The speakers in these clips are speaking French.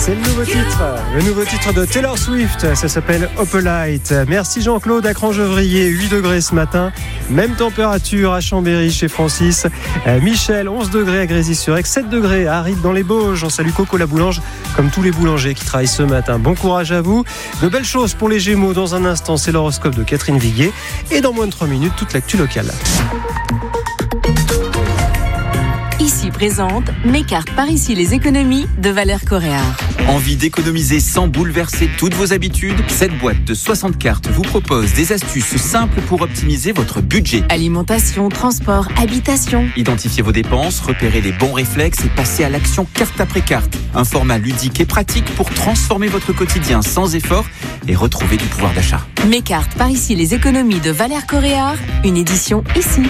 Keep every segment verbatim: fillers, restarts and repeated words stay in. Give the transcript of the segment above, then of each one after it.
C'est le nouveau titre, le nouveau titre de Taylor Swift, ça s'appelle Opalite. Merci Jean-Claude à Cran-Gevrier, huit degrés ce matin, même température à Chambéry chez Francis. Euh, Michel, onze degrés à Grésy-sur-Aix, sept degrés à Arides dans les Bauges. On salue Coco la boulange, comme tous les boulangers qui travaillent ce matin. Bon courage à vous. De belles choses pour les Gémeaux dans un instant, c'est l'horoscope de Catherine Viguier. Et dans moins de trois minutes, toute l'actu locale. Ici présente mes cartes par ici les économies de Valère Coréard. Envie d'économiser sans bouleverser toutes vos habitudes? Cette boîte de soixante cartes vous propose des astuces simples pour optimiser votre budget. Alimentation, transport, habitation. Identifiez vos dépenses, repérez les bons réflexes et passez à l'action carte après carte. Un format ludique et pratique pour transformer votre quotidien sans effort et retrouver du pouvoir d'achat. Mes cartes par ici les économies de Valère Coréard, une édition ici.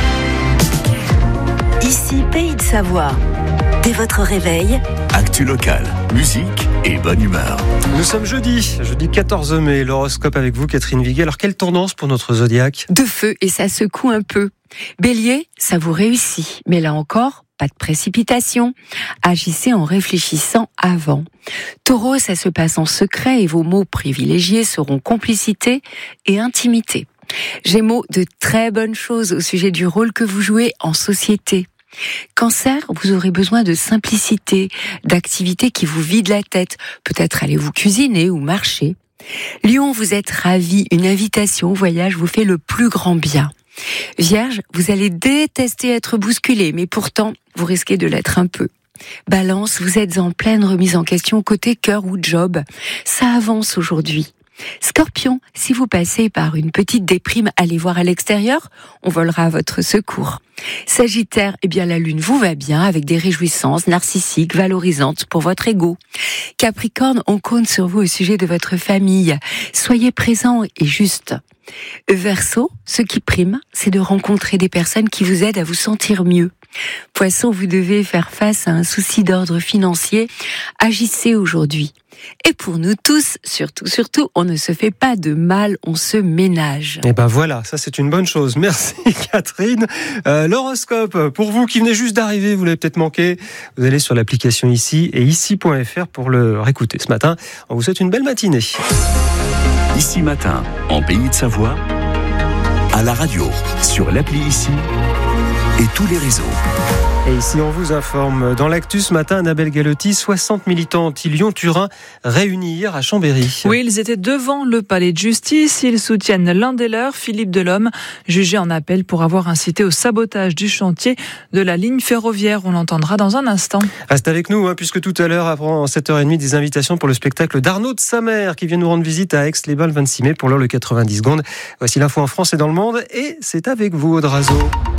Ici, Pays de Savoie. Dès votre réveil, actu locale, musique et bonne humeur. Nous sommes jeudi, jeudi quatorze mai, l'horoscope avec vous Catherine Viguier. Alors quelle tendance pour notre zodiaque? De feu et ça secoue un peu. Bélier, ça vous réussit, mais là encore, pas de précipitation. Agissez en réfléchissant avant. Taureau, ça se passe en secret et vos mots privilégiés seront complicité et intimité. Gémeaux, de très bonnes choses au sujet du rôle que vous jouez en société. Cancer, vous aurez besoin de simplicité, d'activités qui vous vident la tête. Peut-être allez-vous cuisiner ou marcher. Lion, vous êtes ravi, une invitation au voyage vous fait le plus grand bien. Vierge, vous allez détester être bousculé, mais pourtant, vous risquez de l'être un peu. Balance, vous êtes en pleine remise en question côté cœur ou job. Ça avance aujourd'hui. Scorpion, si vous passez par une petite déprime, allez voir à l'extérieur, on volera à votre secours. Sagittaire, eh bien la lune vous va bien avec des réjouissances narcissiques, valorisantes pour votre ego. Capricorne, on compte sur vous au sujet de votre famille. Soyez présent et juste. Verseau, ce qui prime, c'est de rencontrer des personnes qui vous aident à vous sentir mieux. Poisson, vous devez faire face à un souci d'ordre financier. Agissez aujourd'hui. Et pour nous tous, surtout, surtout, on ne se fait pas de mal, on se ménage. Et ben voilà, ça c'est une bonne chose. Merci Catherine. Euh, l'horoscope, pour vous qui venez juste d'arriver, vous l'avez peut-être manqué, vous allez sur l'application Ici et ici point f r pour le réécouter ce matin. On vous souhaite une belle matinée. Ici matin, en Pays de Savoie, à la radio, sur l'appli Ici et tous les réseaux. Et ici, on vous informe. Dans l'actu ce matin, Annabelle Galotti, soixante militants anti-Lyon-Turin réunis hier à Chambéry. Oui, ils étaient devant le palais de justice. Ils soutiennent l'un des leurs, Philippe Delhomme, jugé en appel pour avoir incité au sabotage du chantier de la ligne ferroviaire. On l'entendra dans un instant. Reste avec nous, hein, puisque tout à l'heure, avant sept heures trente, des invitations pour le spectacle d'Arnaud de Samer qui vient nous rendre visite à Aix-les-Bains le vingt-six mai pour l'heure le quatre-vingt-dix secondes. Voici l'info en France et dans le monde. Et c'est avec vous, Audrazo.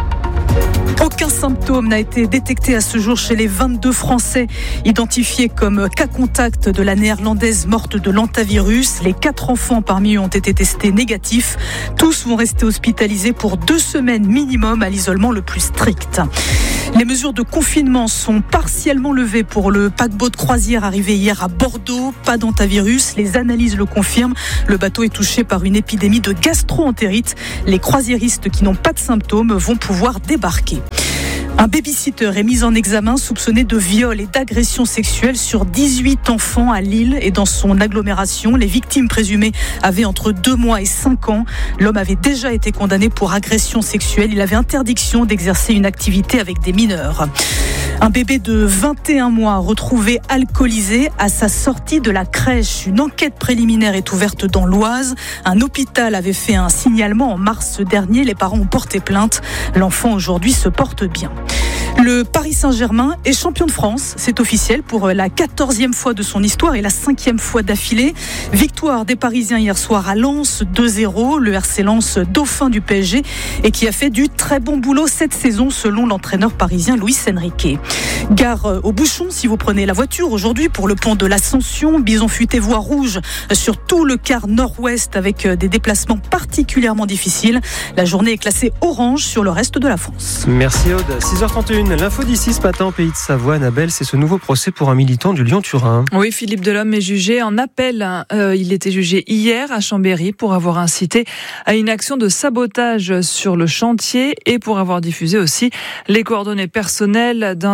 Aucun symptôme n'a été détecté à ce jour chez les vingt-deux Français identifiés comme cas contact de la néerlandaise morte de l'hantavirus. Les quatre enfants parmi eux ont été testés négatifs. Tous vont rester hospitalisés pour deux semaines minimum à l'isolement le plus strict. Les mesures de confinement sont partiellement levées pour le paquebot de croisière arrivé hier à Bordeaux. Pas d'hantavirus, les analyses le confirment. Le bateau est touché par une épidémie de gastro-entérite. Les croisiéristes qui n'ont pas de symptômes vont pouvoir débarquer. Un babysitter est mis en examen soupçonné de viol et d'agression sexuelle sur dix-huit enfants à Lille et dans son agglomération. Les victimes présumées avaient entre deux mois et cinq ans. L'homme avait déjà été condamné pour agression sexuelle. Il avait interdiction d'exercer une activité avec des mineurs. Un bébé de vingt et un mois retrouvé alcoolisé à sa sortie de la crèche. Une enquête préliminaire est ouverte dans l'Oise. Un hôpital avait fait un signalement en mars dernier. Les parents ont porté plainte. L'enfant aujourd'hui se porte bien. Le Paris Saint-Germain est champion de France, c'est officiel pour la quatorzième fois de son histoire et la cinquième fois d'affilée. Victoire des Parisiens hier soir à Lens, deux zéro, le R C Lens dauphin du P S G et qui a fait du très bon boulot cette saison selon l'entraîneur parisien Luis Enrique. Gare aux bouchons si vous prenez la voiture aujourd'hui pour le pont de l'Ascension, bison futé voie rouge sur tout le quart nord-ouest avec des déplacements particulièrement difficiles. La journée est classée orange sur le reste de la France. Merci Aude. six heures trente et une, l'info d'ici ce matin au Pays de Savoie. Annabelle, c'est ce nouveau procès pour un militant du Lyon-Turin. Oui, Philippe Delhomme est jugé en appel. Euh, il était jugé hier à Chambéry pour avoir incité à une action de sabotage sur le chantier et pour avoir diffusé aussi les coordonnées personnelles d'un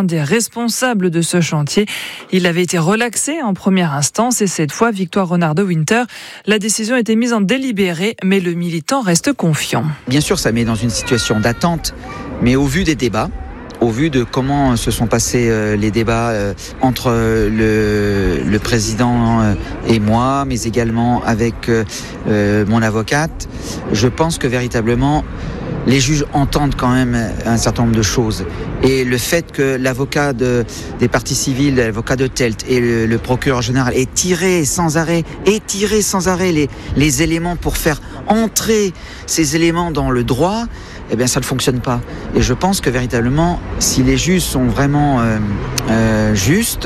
l'un des responsables de ce chantier. Il avait été relaxé en première instance et cette fois, Victoire Renard de Winter, la décision a été mise en délibéré, mais le militant reste confiant. Bien sûr, ça met dans une situation d'attente, mais au vu des débats, au vu de comment se sont passés euh, les débats euh, entre euh, le, le président euh, et moi, mais également avec euh, euh, mon avocate, je pense que véritablement les juges entendent quand même un certain nombre de choses. Et le fait que l'avocat de, des parties civiles, l'avocat de Telt et le, le procureur général aient tiré sans arrêt, aient tiré sans arrêt les, les éléments pour faire entrer ces éléments dans le droit, eh bien ça ne fonctionne pas. Et je pense que véritablement, si les juges sont vraiment euh, euh, justes,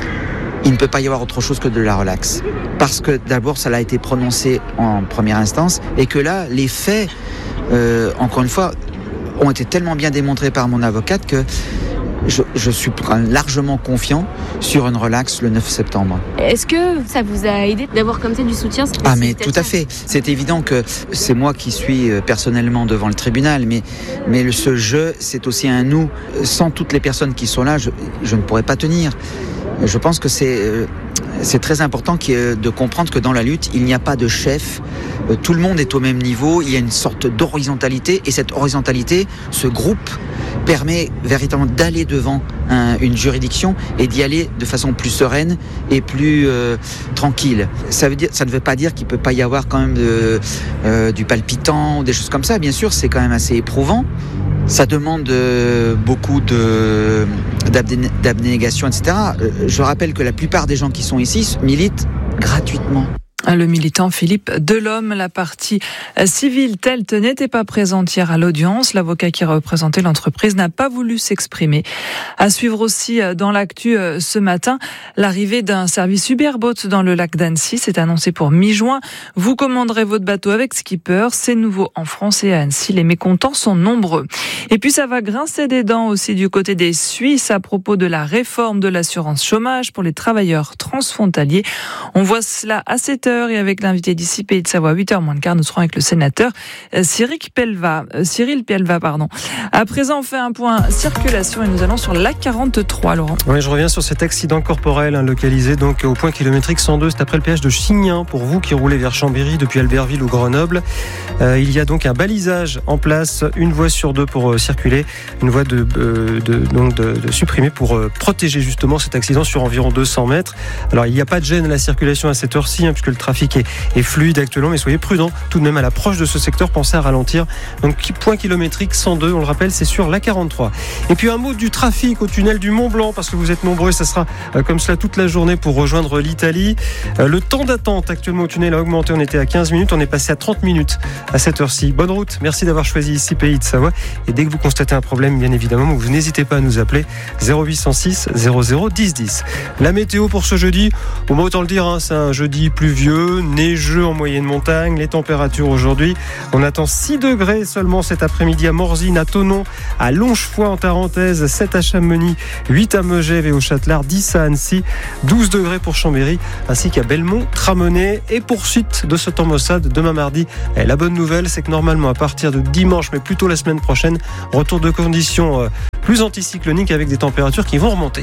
il ne peut pas y avoir autre chose que de la relaxe. Parce que d'abord, ça a été prononcé en première instance et que là, les faits, euh, encore une fois, ont été tellement bien démontrés par mon avocate que je, je suis largement confiant sur une relaxe le neuf septembre. Est-ce que ça vous a aidé d'avoir comme ça du soutien ? Ah mais tout à fait. C'est évident que c'est moi qui suis personnellement devant le tribunal, mais, mais ce jeu, c'est aussi un nous. Sans toutes les personnes qui sont là, je, je ne pourrais pas tenir. Je pense que c'est, c'est très important de comprendre que dans la lutte, il n'y a pas de chef. Tout le monde est au même niveau. Il y a une sorte d'horizontalité. Et cette horizontalité, ce groupe, permet véritablement d'aller devant un, une juridiction et d'y aller de façon plus sereine et plus euh, tranquille. Ça veut dire, ça ne veut pas dire qu'il ne peut pas y avoir quand même de, euh, du palpitant ou des choses comme ça. Bien sûr, c'est quand même assez éprouvant. Ça demande euh, beaucoup de, d'abné, d'abnégation, et cetera. Euh, je rappelle que la plupart des gens qui sont ici militent gratuitement. Le militant Philippe Delhomme, la partie civile Telt n'était pas présente hier à l'audience. L'avocat qui représentait l'entreprise n'a pas voulu s'exprimer. À suivre aussi dans l'actu ce matin, l'arrivée d'un service Uberboat dans le lac d'Annecy. C'est annoncé pour mi-juin. Vous commanderez votre bateau avec skipper. C'est nouveau en France et à Annecy. Les mécontents sont nombreux. Et puis ça va grincer des dents aussi du côté des Suisses à propos de la réforme de l'assurance chômage pour les travailleurs transfrontaliers. On voit cela à sept heures. Et avec l'invité d'ici Pays de Savoie, huit heures moins le quart, nous serons avec le sénateur Cyril Pelva. Cyril Pelva, pardon. À présent, on fait un point circulation et nous allons sur l'A quarante-trois, Laurent. Oui, je reviens sur cet accident corporel hein, localisé donc au point kilométrique cent deux, c'est après le péage de Chignin pour vous qui roulez vers Chambéry depuis Albertville ou Grenoble. Euh, il y a donc un balisage en place, une voie sur deux pour euh, circuler, une voie de, euh, de, donc de, de supprimer pour euh, protéger justement cet accident sur environ deux cents mètres. Alors il n'y a pas de gêne à la circulation à cette heure-ci hein, puisque le trafic est, est fluide actuellement, mais soyez prudents tout de même à l'approche de ce secteur, pensez à ralentir. Donc point kilométrique cent deux, on le rappelle, c'est sur l'A quarante-trois. Et puis un mot du trafic au tunnel du Mont Blanc, parce que vous êtes nombreux, ça sera euh, comme cela toute la journée pour rejoindre l'Italie. Euh, le temps d'attente actuellement au tunnel a augmenté, on était à quinze minutes, on est passé à trente minutes à cette heure-ci. Bonne route, merci d'avoir choisi ici Pays de Savoie. Et dès que vous constatez un problème, bien évidemment, vous n'hésitez pas à nous appeler zéro huit cent six zéro zéro dix dix. La météo pour ce jeudi, bon, autant le dire, hein, c'est un jeudi pluvieux, neigeux en moyenne montagne. Les températures aujourd'hui, on attend six degrés seulement cet après-midi à Morzine, à Thonon, à Longefoy en Tarentaise, sept à Chamonix, huit à Megève et au Châtelard, dix à Annecy, douze degrés pour Chambéry, ainsi qu'à Belmont, Tramenay. Et poursuite de ce temps maussade demain mardi. Et la bonne nouvelle, c'est que normalement à partir de dimanche, mais plutôt la semaine prochaine, retour de conditions euh, plus anticycloniques avec des températures qui vont remonter.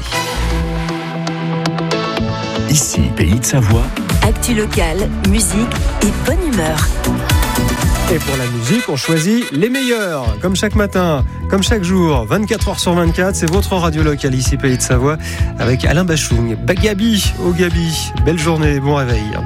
Ici, Pays de Savoie. Actu locale, musique et bonne humeur. Et pour la musique, on choisit les meilleurs, comme chaque matin, comme chaque jour, vingt-quatre heures sur vingt-quatre, c'est votre radio locale ici, Pays de Savoie, avec Alain Bachung. Gabi, oh Gabi, belle journée, bon réveil.